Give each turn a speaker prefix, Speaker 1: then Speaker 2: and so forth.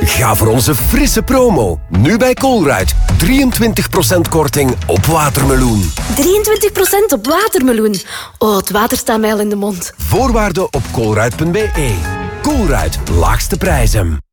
Speaker 1: Ga voor onze frisse promo. Nu bij Colruyt. 23% korting op watermeloen.
Speaker 2: 23% op watermeloen. Oh, het water staat mij al in de mond.
Speaker 1: Voorwaarden op colruyt.be. Colruyt, laagste prijzen.